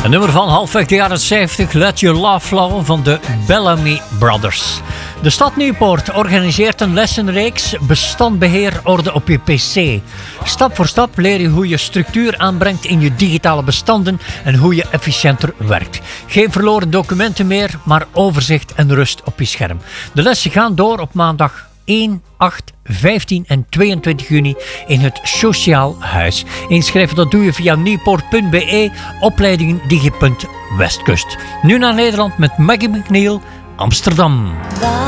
Een nummer van halfweg de jaren 70, Let Your Love Flow van de Bellamy Brothers. De stad Nieuwpoort organiseert een lessenreeks Bestandbeheer orde op je pc. Stap voor stap leer je hoe je structuur aanbrengt in je digitale bestanden en hoe je efficiënter werkt. Geen verloren documenten meer, maar overzicht en rust op je scherm. De lessen gaan door op maandag 1, 8, 15 en 22 juni in het Sociaal Huis. Inschrijven dat doe je via nieuwpoort.be, opleidingen Digi.Westkust. Nu naar Nederland met Maggie McNeil, Amsterdam.